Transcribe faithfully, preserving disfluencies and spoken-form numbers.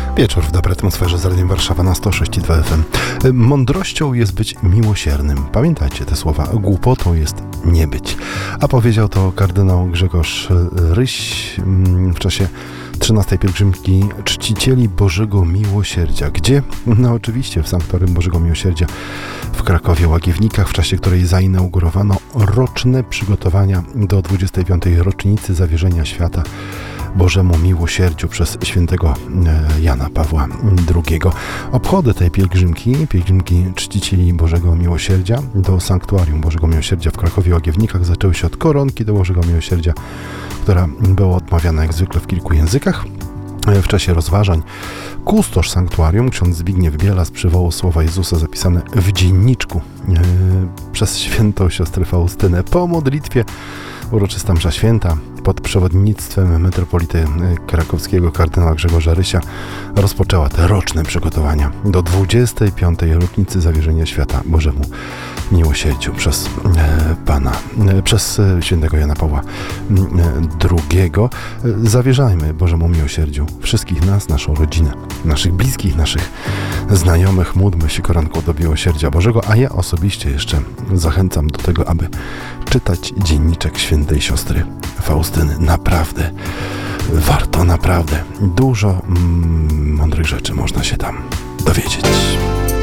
Wieczór w dobrej atmosferze z Radiem Warszawa na sto sześć i dwa F M. Mądrością jest być miłosiernym. Pamiętajcie te słowa. Głupotą jest nie być. A powiedział to kardynał Grzegorz Ryś w czasie trzynastej pielgrzymki czcicieli Bożego Miłosierdzia. Gdzie? No oczywiście w Sanktuarium Bożego Miłosierdzia w Krakowie Łagiewnikach, w czasie której zainaugurowano roczne przygotowania do dwudziestej piątej rocznicy zawierzenia świata Bożemu Miłosierdziu przez świętego Jana Pawła drugiego. Obchody tej pielgrzymki, pielgrzymki czcicieli Bożego Miłosierdzia do Sanktuarium Bożego Miłosierdzia w Krakowie Łagiewnikach zaczęły się od koronki do Bożego Miłosierdzia, która była odmawiana jak zwykle w kilku językach. W czasie rozważań kustosz sanktuarium, ksiądz Zbigniew Bielas, przywołał słowa Jezusa zapisane w dzienniczku yy, przez świętą siostrę Faustynę. Po modlitwie uroczysta msza święta pod przewodnictwem metropolity krakowskiego kardynała Grzegorza Rysia rozpoczęła te roczne przygotowania do dwudziestej piątej rocznicy zawierzenia świata Bożemu Miłosierdziu przez e, Pana, e, przez e, świętego Jana Pawła drugiego. E, zawierzajmy Bożemu Miłosierdziu wszystkich nas, naszą rodzinę, naszych bliskich, naszych znajomych. Módlmy się koronką do Miłosierdzia Bożego, a ja osobiście jeszcze zachęcam do tego, aby czytać dzienniczek świętej siostry Faustyny. Naprawdę warto, naprawdę dużo mm, mądrych rzeczy można się tam dowiedzieć.